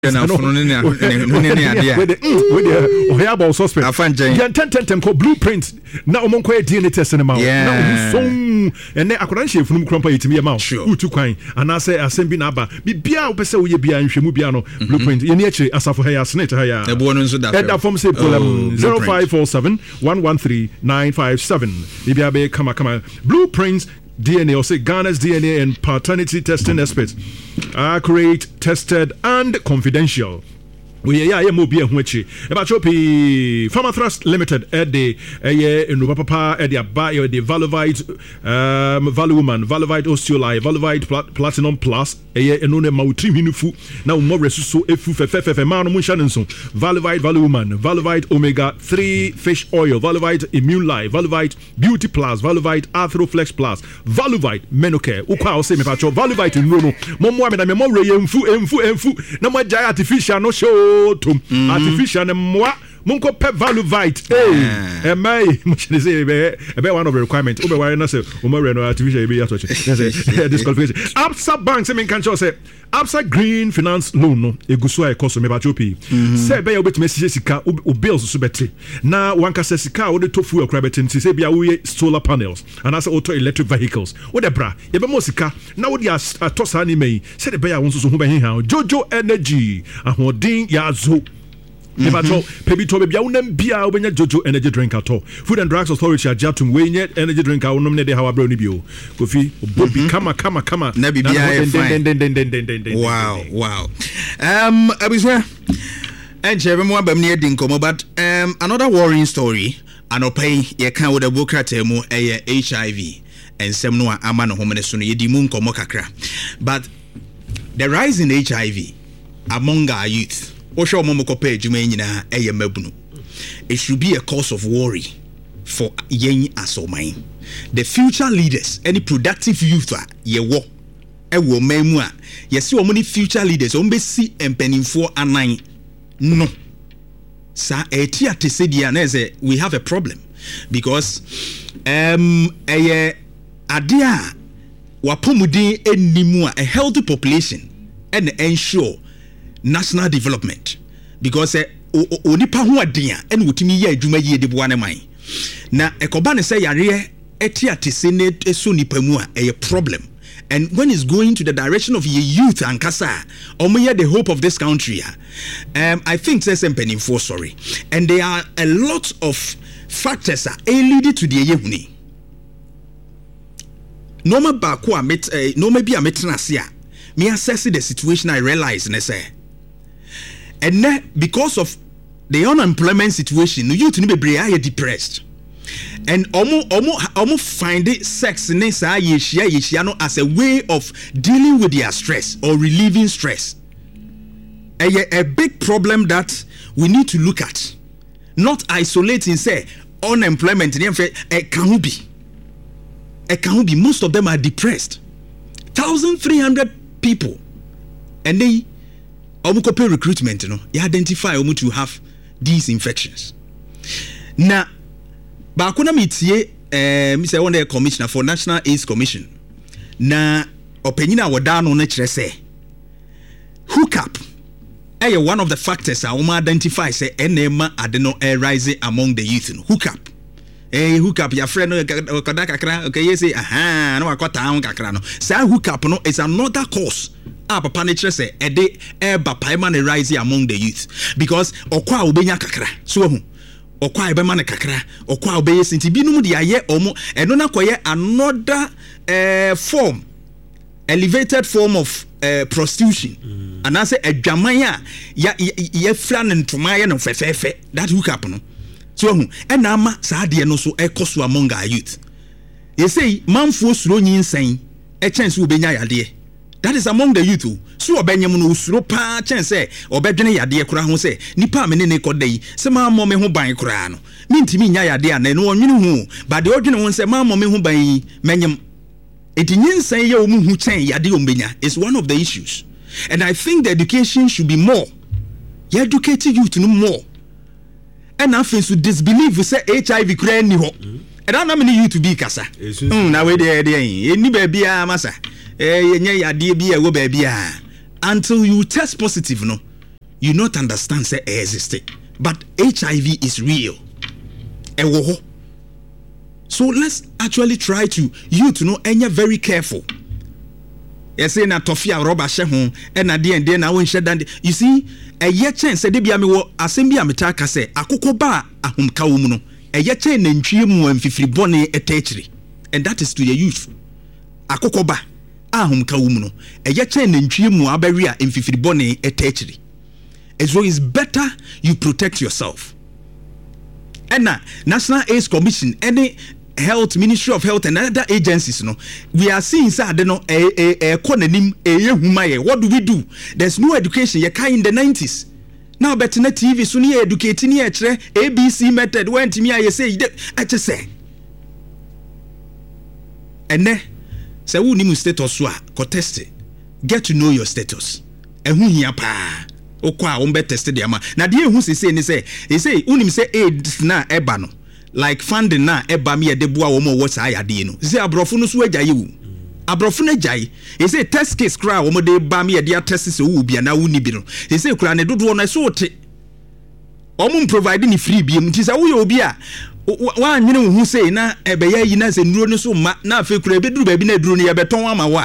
na fono ne ade we about suspect yan 10 ko blueprint na omonko e DNA test ne ma na so ene akodan chefunu krompa yetimi ye ma utu kwan anase asem bi na aba bibia wo pese wo ye bia nhwemu bia no blueprint ye ne akire asafo ha ya snake ha ya e bo no nso da e da form say problem 0547 113 957 bibia be kama blueprints DNA or say Ghana's DNA and paternity testing experts, accurate, tested, and confidential. We mo be ehwechi about chopi Pharma Trust Limited at the no papa at the buy the Valovite Valuman Valovite Osteoli Valovite Platinum Plus no ne mautrim hinufu na mo resuso efu fefe ma no munsha nso Valovite Valuman Valovite Omega 3 fish oil Valovite Immune Life Valovite Beauty Plus Valovite Arthroflex Plus Valovite Menocare ukwa o say me pacho Valovite no mo me na me mo re emfu na mo jai artificial no show artificial and moi Munko pep Valovite. Hey, my say be one of the requirements. Ube why not say umare no artificial be atoche. Disqualification. Absa Bank say men kan say Absa Green Finance Loan no eguso e koso me ba chopi. Say be obetime sika o bills so beti. Na wanka say sika o de tofu akra beti say bia we solar panels and as auto electric vehicles. O de bra ye be mo sika na wo de atosa ni mai. Say de be ya won so ho be hin Jojo Energy ahodin ya zo. Nebato pebito bebia unam bia obenya Jojo energy drink at all. Food and Drugs Authority ajatum we nyet energy drink a unum ne de hawa bro ni bio. Kofi obobi kama na bibia fine. Wow. Abiswa enchebe mo abam ne din komo but another worrying story anopai ye kan with the bukate mu HIV and sem no ama no home ne so no ye di mu nkomo kakra. But the rise in HIV among our youth it should be a cause of worry for yen asomai. The future leaders, any productive youth, ye wo, memua, ye see many future leaders, see and penning for a nine. No, sa etia te se dianese, we have a problem because adia wapomudi enimua a healthy population and ensure national development because onipa ho adia ene wotimi ye adwuma ye de boane man na ekoba ne say yare etia tese ne eso nipa mu a problem. And when it's going to the direction of your youth and kasa omoye the hope of this country I think there's something for sorry and there are a lot of factors leading to the yehuni normal ba ko a no maybe a metenase me assess the situation I realize and say and because of the unemployment situation, the youth be depressed. And almost find it sex no as a way of dealing with their stress or relieving stress. A big problem that we need to look at. Not isolating, say, unemployment. It can't be. Most of them are depressed. 1,300 people. And they omukope recruitment you identify to have these infections. Now bakuna mitie me say one commissioner for National AIDS Commission na openyina woda no na kire say hookup one of the factors I identify say enema adeno rising among the youth. Hookup your friend okada kakra okay you say no akota an kakra no say hookup no is another cause papa nature say ede eba paima ne rise among the youth because okwa obenya kakra so hu okwa ebe ma ne kakra okwa obeye sinti binum de aye omo eno na koye another form elevated form of prostitution and I say adwaman a ya fra ne ntoma ye no fefefe that hookup no so hu ena ama saa de no so ekoso among our youth you say manfo suro nyinsan chance obenya yade. That is among the youth. So obenyam no usuro pa chance obedwene yade kura ho se nipa me ne kodai se ma mo me ho ban kura no mintimi nya yade an no onwene hu but the odwene ho se ma mo me ho ban menyam etinyensan ye omu hu chen yade ombenya is one of the issues. And I think the education should be more. You educate youth no more. And I think to disbelieve say HIV kura ni ho. And I many youth to be kasa. Na we there any baby masa. Until you test positive, no. you not understand say exist, but HIV is real. So let's actually try to know and you're very careful. Yes, na tofia rubber she ho and na dey na won hye dan. You see, a ye chen say de bia me wo asem bia me taka say akoko ba ahomka wo mu no. A ye chen nantwie mu amfifiri bone etachiri. And that is to the youth. Akoko ba ahomka wo mu no. A ye chen nantwie mu abari a amfifiri bone etachiri. So it's better you protect yourself. And now, National AIDS Commission, any health, Ministry of Health and other agencies, we are seeing what do we do? There's no education. You can't in the 90s. Now, better na TV, so near educating here, ABC method, when to me, I say, I just say. And then, say, who need status, contest it. Get to know your status. And who here, pa. Okwa ombe tested the ama na die hu say ni say he say unim say AIDS na eba no like funding na eba me de boa wo mo wo sa yade no say abrofo no so agyaye wu abrofo na agyaye he say test case kra wo mo de ba me de test say wo bia na woni bi no he say kra ne dodo no so te omo provide ni free bi mu ti say wo ye obi a wa nwene wo hu say na ebe ya yi na say nuro no so ma na afi kra be duru ba bi na duru no ye beton ama wa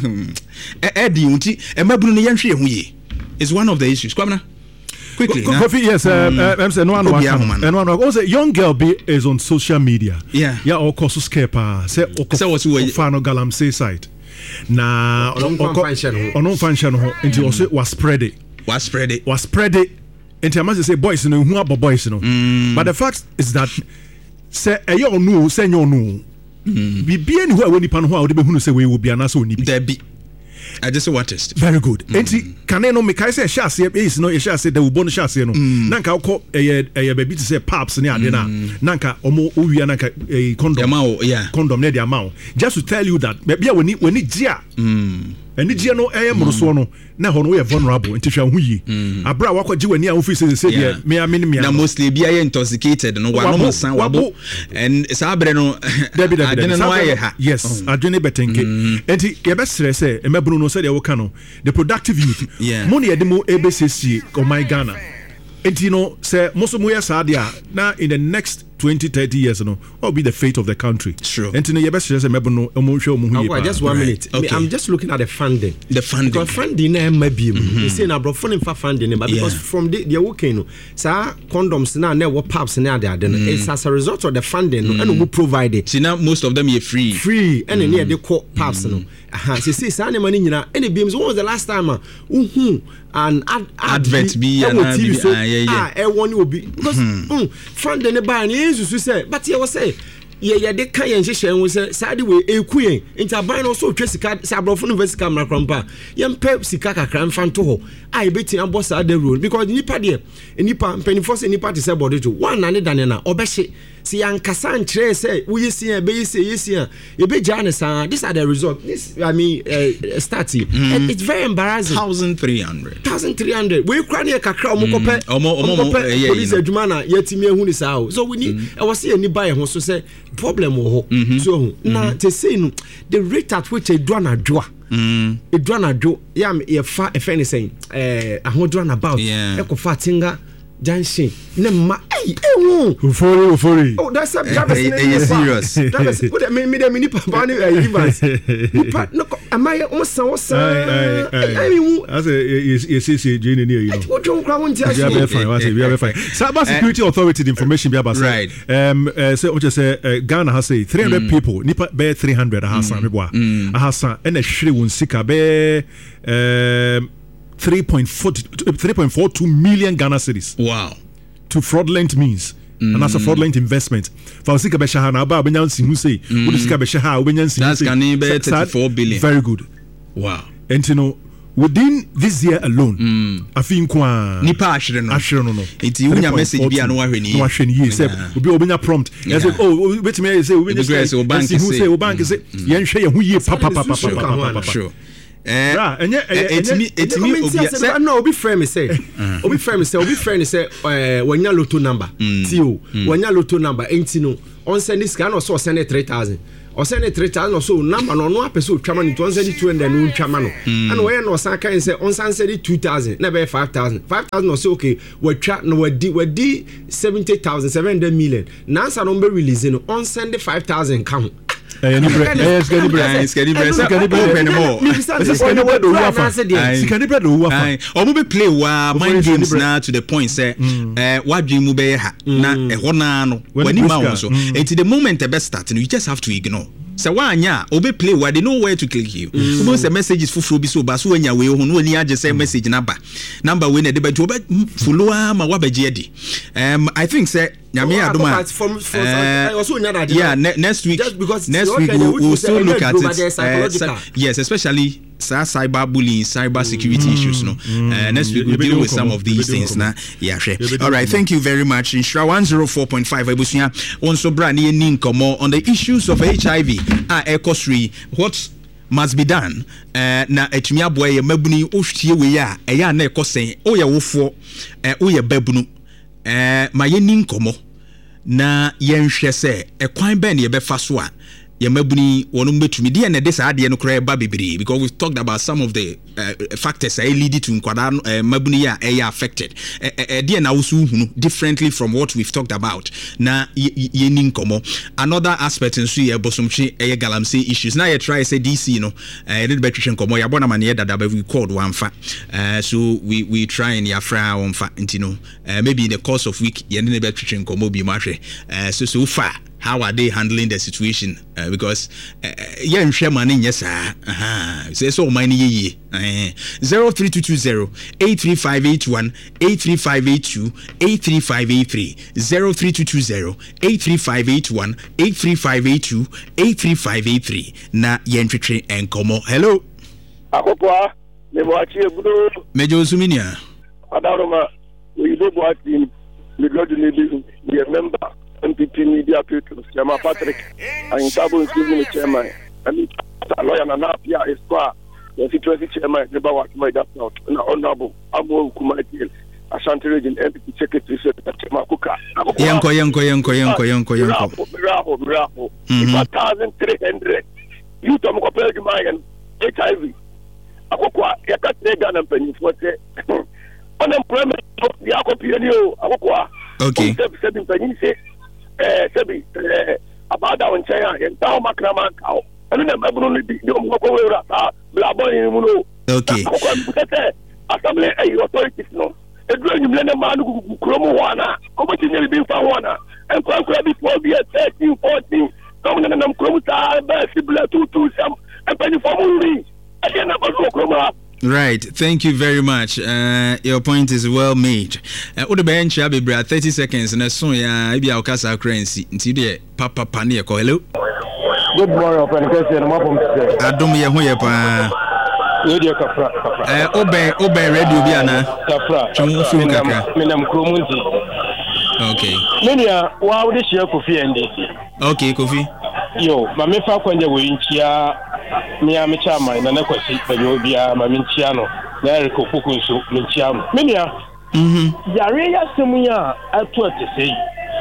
di unti e mabunu no ye hwe hu ye. It's one of the issues. Come now. Quickly. Kofi, yes, I'm saying no one. Also, young girl is on social media. Yeah. Yeah, or course skepa. Say Fano Galam say site. Na on function into also was spread it. Was spread it. Into I must say boys no who about boys no. But the fact is that say you know say you know. Be anywhere when you pan who would be who say we will be an aso ni. There be. I just want test. Very good. Enti can no me kai say shase is no share say the ubon shase no. Nanka ko baby to say paps ne ade na. Nanka omo owia nanka condom. Condom ne dia ma. Just to tell you that baby when ni gia. Eni gia no moroso no na ho no we vulnerable enti hwa hu yi. Abra wakwaji wani a office say dia me na mostly be intoxicated no wa no san wabo and sabre no adene no aye ha. Yes, adene betenke. Enti ye be sere say emebunu no say dey woka no the productive youth. Money e demo ebcc o my Ghana. Enti no say most mo yes adia na in the next 20-30 years no what will be the fate of the country. Sure. Enti no ye be sere say emebunu omo hwe omo hu. Just 1 minute. Okay. I'm just looking at the funding. Because funding na maybe you say na bro funding for funding but because from the working no sa condoms na wo paps na there it's as a result of the funding no and we provide it. See now most of them are free and near the paps no. See sa na money nyina any beams when was the last time an advert be and TV so one will be because funding the buy you say but you say yeah they can yen we say side way ekuyen interbuy no so twa sika sabrofo no vesika mrakrampa yem pe sika kakra mfa to ho ai beti am boss ada rule because nipa de nipa penifo say nipa te say body to one na ne dane na obehye si yankasa nkyere say we yesi e be yesi e be jane san this are the result this I mean starting and it's very embarrassing 1300 we kra ne kakra omokope police adwuma na yetimi ehu ni sa so we need I was say ni buy ho so say problem wo so na te say no the rate at which eduana doa eduana do ya ye fa if anything ahodwana about ekofa tinga junction ne ma ufori oh that's a serious put me ni papa ni evans no am I osan I mean as a journey near you what don't crowd want to we are fine Cyber Security Authority information be about right say what you say Ghana has say 300 people nipa be 300 hasan meboa hasan and a hwere won sika be 3.42 million Ghana cedis. Wow. To fraudulent means. And that's a fraudulent investment. For Sika Beshahana, Abba Benyan who say, Sika Beshaha, that's going to be 34 billion. Very good. Wow. And you know, within this year alone, I think Nipa Ashren no. It's you message be an Waheni. Say, will be prompt. I said, oh, wait a minute, say, we say, bank say, Yan Shay, who ye papa. Sure. No, be fair me say when you lotto number tio when you lotto number ain't no on send this can also send 3,000 or send it 3,000 or so number no episode traman to 172 and then chamano and when no san can say on san 2,000 never 5,000 or so okay we chat no we di 70,000 700 million now san number releasing on send 5,000 count Omo play wa mind games na to the point say wadwe mu be ha na ehɔ na no wani ma won so until the moment the best start you just have to ignore so wanya obe play wa they know where to click you obo say messages fufuro bi so ba so wanya we ho no ani age say message number we na de ba to follow ma wa baje edi I think say nyame adoma next week we'll still look at it yes especially cyberbullying cyber security issues no next week we'll deal with some of these things na sure. All right, thank you very much. In Shra 104.5 ebusuya onso bra na ni nkomo on the issues of HIV ecosry what must be done na etumi aboye mabuni ohwie we ya eya na ekosen oye wofo oye babunu ma yeni nkomo na yenhwe se ekwan ben ye befa so a ye mabuni wonu betumi de na de sa de no kra ba bibiri because we've talked about some of the factors that lead to nkwada mabuni ya affected de na usu hunu differently from what we've talked about na yeni nkomo another aspect nso ye bosomchi galamsey issues na ye try say DC no did between nkomo ya bona man ye dada ba we called one fa so we try and ya fra one fa ntino maybe in the course of week ye ne between nkomo bi ma hwe so far how are they handling the situation because yeah money yes say so money ye 03220 83581 83582 83583 03220 83581 83582 83583 na yentwetwe enkomo hello akopwa me boachi ebudo mejo suminia adaroma we do boachi me god ni be member MPP Media People, Chairman Patrick, and Tabo Susan Chairman, and lawyer Nanapia is qua, the situation chairman, the Bawa, my doctor, and Honorable Abu Kumatil, Ashanti Region MPP Secretary, Makuka. Yanko. Bravo. 1,300. You don't compare to my HIV. Akokwa, Yakatega and Penny for unemployment, Yakopiano, Akokwa. Okay. Sebi about that one China and down Macraman cow. And then Mabuni Blabo. Okay. Assembly authorities no. A drawing millennium man who Chromoana, opportunity being for one, and Frank before be 13, 14, coming in them Chromata, similar to some, and penny for movie. Again, about Chroma. Right, thank you very much. Your point is well made. Odo be encha be bra 30 seconds na so ya bia okasa currency. Nti de papa pane e ko hello. Good morning, open question mo pom se. Adom ye ho ye pa. We dey kafra. Obe radio bia na. Kafra. Chum fu kakra. Menam kromunti. Okay. Menia wa wo de share Kofi NDC. Okay, Kofi. Yo, ma me fa kwanje we nchia me am chairman na nakwasi banyo bia ma me nchia no na rekopuku nso me nchia no. Menia. Yare ya semu ya atu atesei.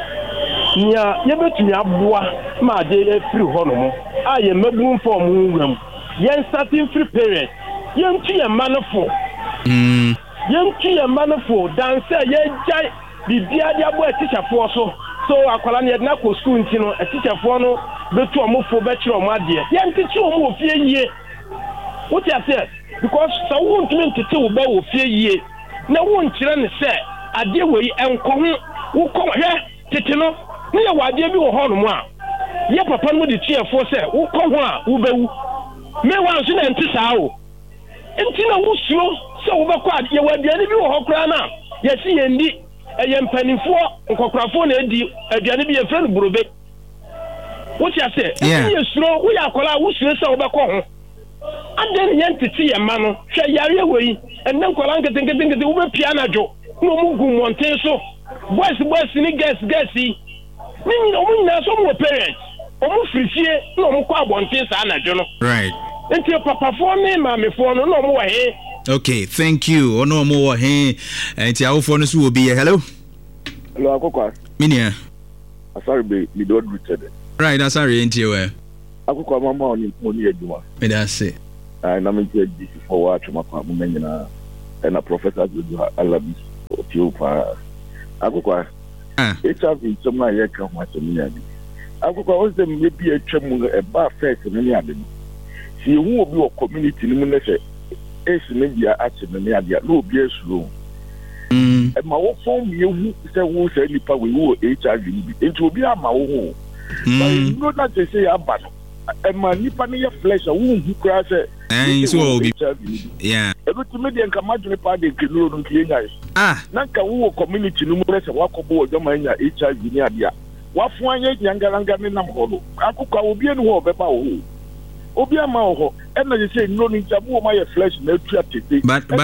Nya yebetumi aboa ma de free hono mo. Aye mabun form nwam. Yen starting free period. Yen tu ya manofo. Yen tu ya manofo dan say ye jai bibia dia bo teacher for so akwala ne na ko school ntino teacher for no betu omofo be kire omo ade yen tete omo ofie yie what you say because so won tumi tete wo ba ofie yie na won kire ne say ade wei enko ho wo ko hwe tete no ne ye wade bi wo ho no mo a ye papa no de tie for say wo ko ho a wo bewu me wan so na ntisa o ntina wo suo so wo ba kwa ye wade ani bi wo ho kra na ye si ye ndi mpanifo nkokrafo na edi aduane bi efre no burobe what you say ye suro wo ya akola wo suro se obekọ ho ade ne yentiti ye ma no hwe yare wei enne nkola nketenkete wo be pia na dwo no mu gu monten so boys ni guess ni omu nyina so mo parents omu frifie no omu kwa bonten sa na dwo no right enti papa fo me mamefo no omu wa he. Okay, thank you. Ono mo he enti awofo no so will be hello. Hello akokwa. Minia. Asari be me do rooted. Right, asari enti we. akụkọ mama oni eduma me da say na me je di for watch makwa mo nyina na professor Dudu Alabi Otiopa akụkọ HIV somna ye ka ho atemi ya akụkọ o se me bi atwam e ba first me ni ade si hu obi o community ni mu ne se esi me bia ache me ni ade na obi esuro ma wo form ye hu se wo se nipa we wo HIV ni bi enti obi ama wo ho but no that they say aba no ma nipa ne ye flesh a wo hu kra se so obi yeah every media nka madune pa de kenuro no kienya na nka wo community no mu se wakobo wo joma nya HIV ni ade a wafo anya nyangalanga ne nam ho no akụkọ obi enu ho obeba wo obi ama ho e na say no ni jabu ma ye flesh na tu atete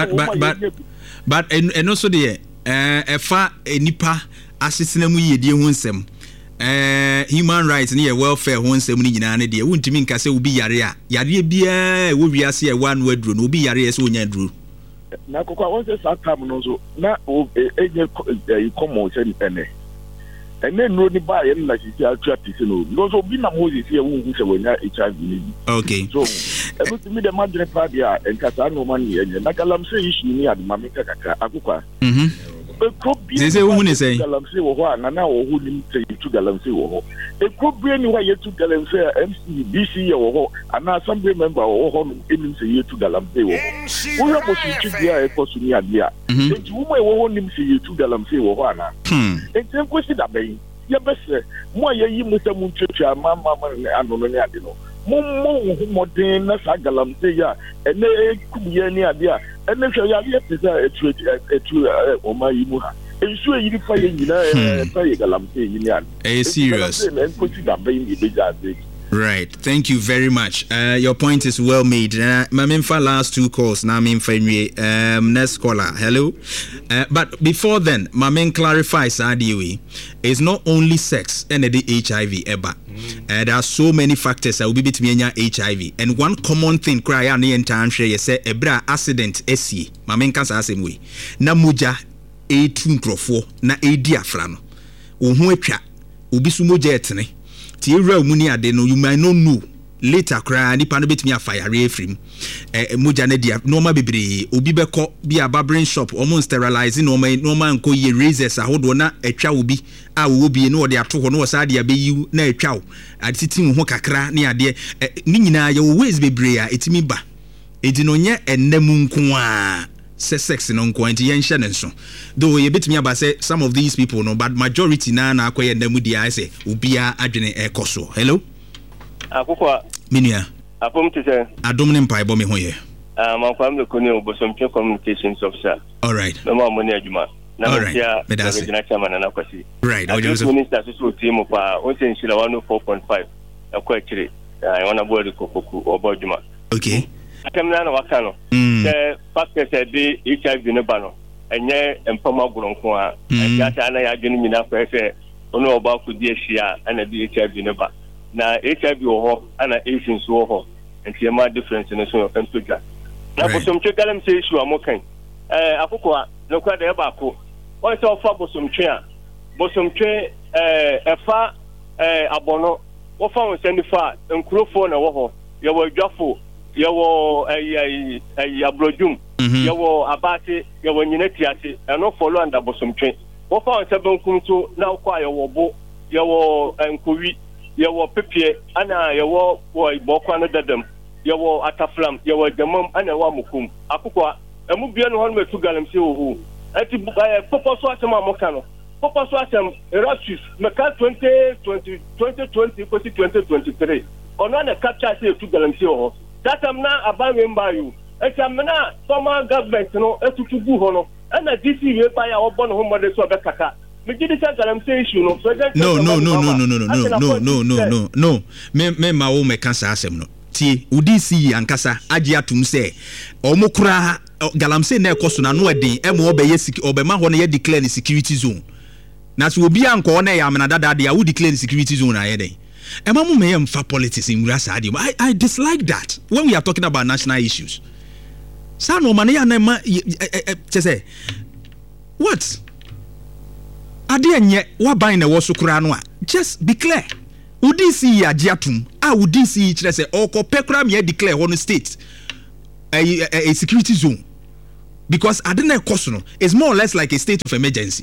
but eno so de efa enipa asesena mu yedie ho nsem human rights ne welfare ho nsem ni nyina ne de wuntimi nka se obi yare a yare bia wo wiase e wa no aduro no obi yare se onya aduro na akụkọ won se satam no so na enye komo se ene no ni ba ye na sisi atwatisi no so bi na Moses ye wo hu se wanya HIV ni okay so everything me the madre party a enkasa no man ye na galamse issue ni aduma me kaka akụkọ Zeze wo ni say galamse wo ho na wo hu ni say tu galamse wo ho e kobie ni wa ye tu galamse MC BC ye wo ho ana assembly member wo ho no enim say ye tu galamse wo ho wo mo si tu dia e ko su ni ade a enti wo mo e wo ho nim say ye tu galamse wo ho ana enti ko si da ben ye bese mo ye yi mo se mo twetwa mama ano no ni ade no mo modern na sa galamse ya ene kubiye ni ade a ene hwe ya ye pesa etu o ma yi mu ha ensu e yiri fa ye nyina fa ye galamse yi ni ade serious ko si da ben ni be jade. Right, thank you very much. Your point is well made. Mamimfa last two calls. Now next caller. Hello. But before then, Mamin clarifies Adiwe. It's not only sex and the HIV ever. There are so many factors that will be between HIV. And one common thing cry an entire share say ebra accident esi. Mamin can say same way. Na muja e tunkrofo na e diafra no. Ohu atwa obi su moja etene. Ti ewura mu ni ade no you might not know later cry nipa no betimi afire afrim moja na dia normal bebre obi beko bi barbering shop almost sterilize normal nko ye razors ahodo na atwa obi a wo bi no de ato ho no sa de abeyi na atwa wo atitin ho kakra ne ade ni nyina ye ways bebre a etimi ba edi no nye enam nko a sex no nko anti yen hye ne so though ye betimi aba say some of these people no but majority na akoye enam dia I say obia adwene ekoso. Hello akukwa minua apom tise adom ne mpai bo me hoye mankwam le koni obosompe communications officer. All right no ma mo ne adwuma na all right regional chairman na kwasi right o just minister so team pa o se nshira 104.5 akwa akire I wanna board kokoku obodwuma okay atemna na wakano the factors the HIV ne ba no enye empama goronko a ya na ya dwene nyina kwa se ono oba kudi ahia ana the HIV ne ba na HIV wo ho ana AIDS wo ho enti ma difference ne so entoja na bosomtwe galam se issue amokan akoko no kwa de ba ko o se ofa bosomtwe a bosomtwe efa abono wo fa won senifa nkurofo na wo ho ye wo adwafo ye wo abrojum ye wo abate ye wo nyinatiate eno follow under bosomtwe wo fa won se bankum to na kwa ye wo bo ye wo nkowi yewo pepie ana yewo boy bokwa no dadam yewo ataflam yewo jamam ana wa mukum akukwa emu bia no hon metu galamse wo ati poposo asem amoka no poposo asem eratus meka 2020 ko 2023 ono na capture say etu galamse wo datam na abawe mbayu ati amna former government no etutugu ho no ana DC we pa ya obo no ho mode so be kaka no. Me ma wo me kansa asem no. Tie, udisi ankasa agi atum se omukura galamse na ekoso na no eden e mo obeye obema ho na ye declare the security zone. Na so obi anko na ya amena dada de ya wo declare the security zone na ye den. E ma mo me am fa politics in rasa ade. I dislike that when we are talking about national issues. Sa no man ya na ma say what? Ade enye wa ban na wo so kura no a just be clear udisi ya giatum would see kyerɛ sɛ ɔkɔpɛ kora me declare one state a security zone because I didn't cost no it's more or less like a state of emergency.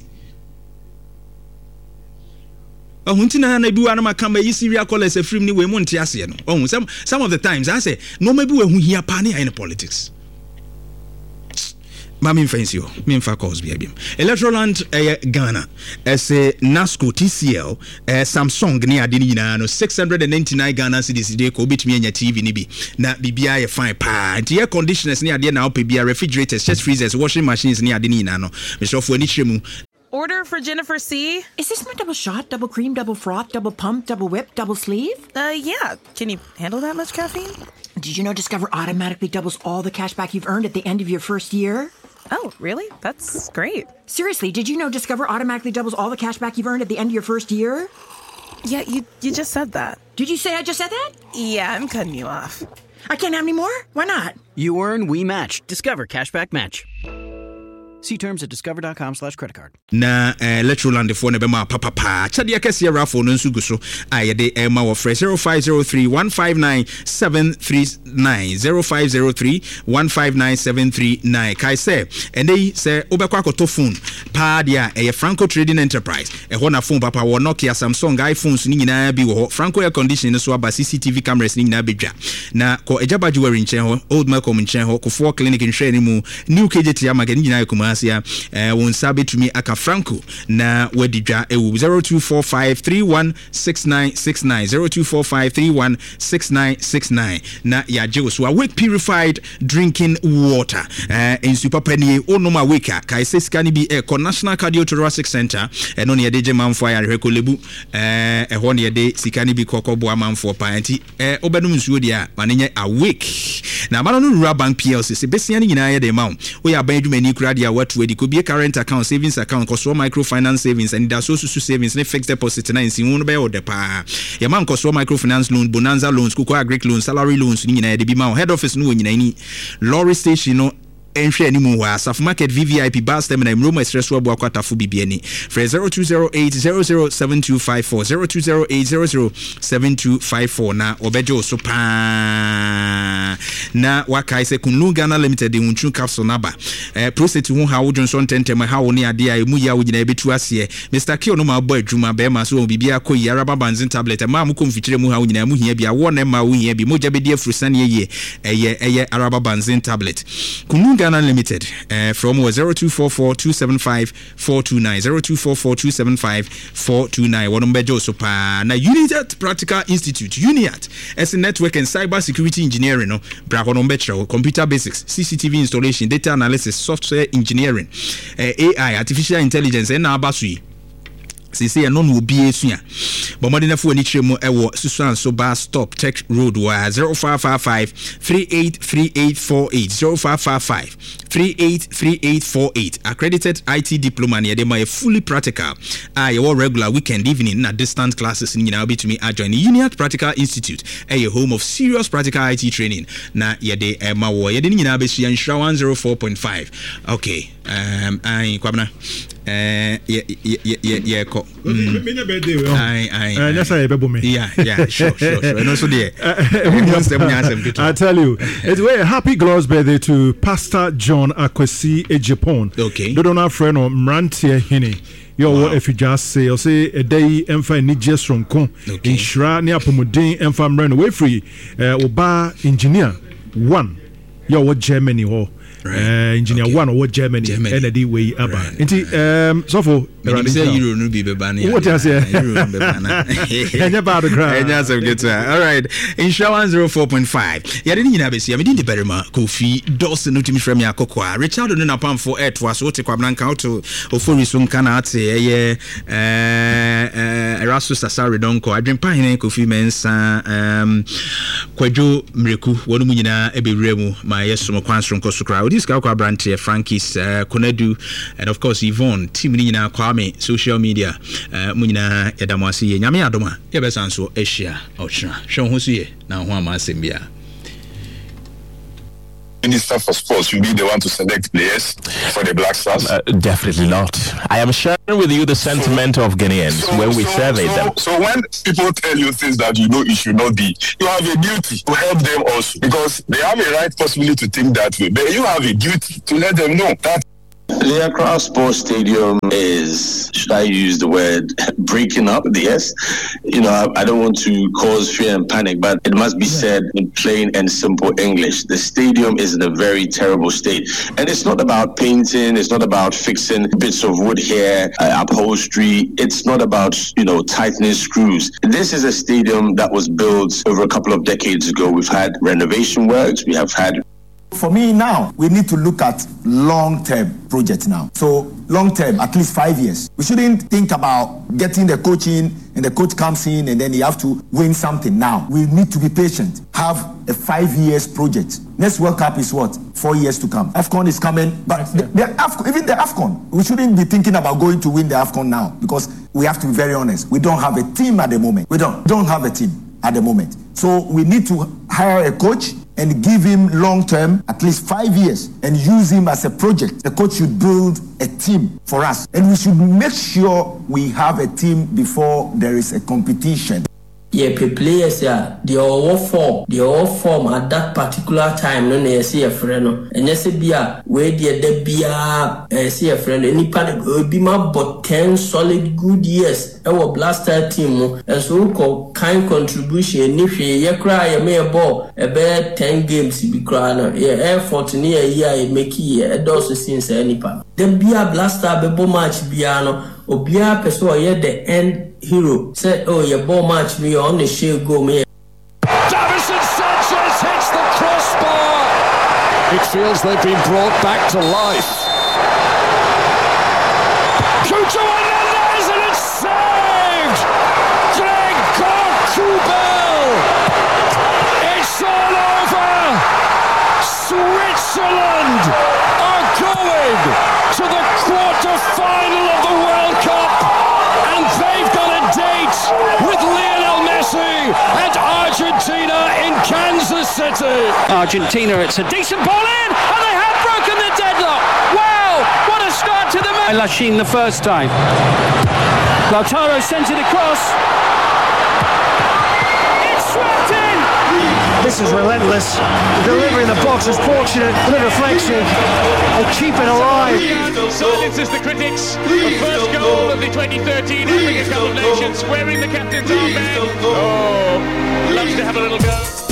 Huntina na bi wa na maka ma yi serial callers afrim ni we mu nte ase no. Some of the times I say no maybe we hu hia pa na in politics. Mami fancy yo, me fa calls bi abim. Electroland Ghana as a NASCO TCL Samsung ni ade ni nyina no 699 Ghana cedis dey ko bitimi anya TV ni bi. Na bibia ye fine pa. The air conditioners ni ade na opebia refrigerators, chest freezers, washing machines ni ade ni nyina no. Me so for ni chiremu. Order for Jennifer C. Is this my double shot, double cream, double froth, double pump, double whip, double sleeve? Yeah. Can you handle that much caffeine? Did you know Discover automatically doubles all the cash back you've earned at the end of your first year? Oh, really? That's great. Seriously, did you know Discover automatically doubles all the cash back you've earned at the end of your first year? Yeah, you just said that. Did you say I just said that? Yeah, I'm cutting you off. I can't have any more? Why not? You earn, we match. Discover Cashback Match. See terms at discover.com/creditcard. Na Electroland phone be ma papa pa. Chade akese rafo no nsu guso. Ayede ma wo fresh 0503 159 739 0503 159 739. Kai say endei say obekwa akoto phone pa dia Franco Trading Enterprise. Ho na phone papa wo Nokia Samsung iPhones ni nyina bi wo. Franco air conditioning so aba CCTV cameras ni nyina bedwa. Na ko ejaba jewelry nchen ho, Old Malcolm nchen ho, ko for clinic nchen ni mu, New KJT amaga ni nyina kuma won sabe to me aka Franco na wadidwa ewu 0245316969 0245316969 na ya je so awake purified drinking water in super penny onoma weka kai se skani bi National Cardiothoracic Center no ne de manfo ya rekolebu ho ne de sikani bi kokobo amanfo pa anti obedum nsuo dia manenye awake na mano no Rural Bank PLC se besia ni nyina ya de ma wo ya ban adwumani kura dia watu edi ko be current account, savings account, koso microfinance savings and da so savings ne fixed deposit na insin won be ode pa ya man koso microfinance loan, bonanza loans, kuko agric loans, salary loans ni nyina de bi ma head office no nyina ni lorry station no enhwe ani mu wa Saf Market VVIP bus terminal Roma Express wo akwata fu bibiani for 0208007254 0208007254 na obejo so pa na wakai se Kunlu Ghana Limited de unchu capsule naba prostate hu ha wo Johnson tentem ha wo ne ade a emu ya wo nyina betu ase Mr. Kio no ma bo adwuma be ma so bibia koyi araba banzin tablet ma mu konfitire mu ha wo nyina mu hia bia wo na ma wo hia bi moja be die frusane ye eye araba banzin tablet Kunlu Ghana Limited from 0244275429 0244275429 wonombejo so pa na Uniat Practical Institute Uniat as a network and cyber security engineering no bra honombecho computer basics CCTV installation data analysis software engineering AI artificial intelligence and abasui sisi no no bi esua bomode na fo ni kyeremu ewo susuan so bar stop tech road wa 0555 383848 0555 accredited IT diploma na dem a fully practical your regular weekend evening na distant classes ni nyina be to me join the Uniat Practical Institute a home of serious practical IT training na yede ma wo yede ni nyina be sua Insura 104.5 okay I kwabna ko menya birthday we I that's how you be me yeah sure and also there I tell you it's a happy glorious birthday to Pastor John Akwesi Ejipon okay do not friend or Mrantie Hini yo if you just say or say a day emfa ni just from kon Insura ni apomodin emfa mran we free oba engineer 1 yo what Germany ho engineer 1 or Germany and the way aba nti so for Euro no be bebana what you say Euro bebana enya bad cry enya some get all right Insura 104.5 ya deni nyina besi ya medin de berema Kofi Dawson no timi frame akokwa Richard no na pamfo etwa so te kwabna nka auto ofori so nka na ate Erasus Asare donko adwempa hene Kofi Mensa Kwadwo Mreku wonu mu nyina ebewremu ma yesom kwansro nko so kra this guy called Branty Frankis Konadu and of course Yvonne team ni nyina kwame social media mu nyina yadamwase ye nyame adoma ye besanso ehia ochra hwe ho so ye na ho ama asembia Minister for Sports will be the one to select players for the Black Stars? Definitely not. I am sharing with you the sentiment of Ghanaians when we survey them. So when people tell you things that you know it should not be, you have a duty to help them also, because they have a right possibly to think that way, but you have a duty to let them know that the Accra Sports Stadium is, should I use the word, breaking up? Yes. You know, I don't want to cause fear and panic, but it must be said in plain and simple English. The stadium is in a very terrible state. And it's not about painting. It's not about fixing bits of wood here, upholstery. It's not about, you know, tightening screws. This is a stadium that was built over a couple of decades ago. We've had renovation works. We have had... For me now, we need to look at long-term projects now. So long-term, at least 5 years. We shouldn't think about getting the coach in and the coach comes in and then you have to win something now. We need to be patient. Have a 5 years project. Next World Cup is what? 4 years to come. AFCON is coming, but even the AFCON, we shouldn't be thinking about going to win the AFCON now, because we have to be very honest. We don't have a team at the moment. We don't have a team at the moment. So we need to hire a coach and give him long-term, at least 5 years, and use him as a project. The coach should build a team for us. And we should make sure we have a team before there is a competition. Yeah, players they all form at that particular time. No, they see a friend, and yes, where they be see a friend. Any part will be my but 10 solid good years. Our blaster team, and so called kind contribution. If you cry, you may ball a bear 10 games be crying. Yeah, effort near a year make a dose since any part. Then be a blaster bebo match piano. Obia person yet the end hero said, "Oh, your ball match me on the shield go me." Davison Sanchez hits the crossbar. It feels they've been brought back to life. Cucho Hernandez and it's saved. Gregor Kubel. It's all over. Switzerland are going to the quarter-final of the World Cup, and they've got a date with Lionel Messi and Argentina in Kansas City. Argentina, it's a decent ball in, and they have broken the deadlock. Wow, what a start to the match. Lachine the first time. Lautaro sent it across. It's swept in. This is relentless. The delivery in the box is fortunate. The deflection. They keep it alive. Silences the critics. The first goal of the 2013 Africa Cup of Nations, wearing the captain's armband. Oh, loves to have a little go.